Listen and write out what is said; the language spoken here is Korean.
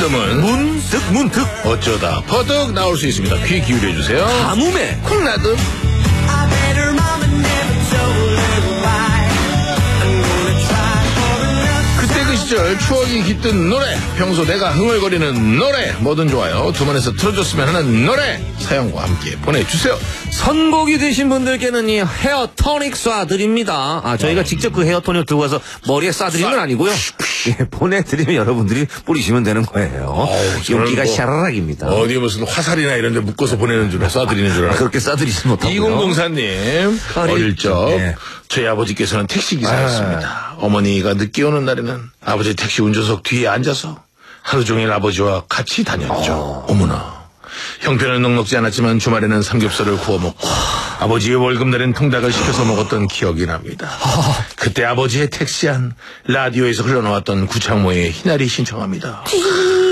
이름은 문득 어쩌다 퍼뜩 나올 수 있습니다. 귀 기울여주세요. 가뭄에 콩나듯. 그때 그 시절 추억이 깃든 노래, 평소 내가 흥얼거리는 노래, 뭐든 좋아요. 두만에서 틀어줬으면 하는 노래 사연과 함께 보내주세요. 선곡이 되신 분들께는 이 헤어 토닉 쏴드립니다. 저희가 직접 그 헤어 토닉 들고 가서 머리에 쏴드리는 건 아니고요. 예, 보내드리면 여러분들이 뿌리시면 되는 거예요. 용기가 샤라락입니다. 어디 무슨 화살이나 이런 데 묶어서 보내는 줄 쏴드리는 줄 알아요. 그렇게 쏴드리지 못하고요. 2004님 어릴 적 저희 아버지께서는 택시기사였습니다. 어머니가 늦게 오는 날에는 아버지 택시 운전석 뒤에 앉아서 하루 종일 아버지와 같이 다녔죠. 어머나. 형편은 넉넉지 않았지만 주말에는 삼겹살을 구워 먹고 아버지의 월급날엔 통닭을 시켜서 먹었던 기억이 납니다. 그때 아버지의 택시 안 라디오에서 흘러나왔던 구창모의 희나리 신청합니다.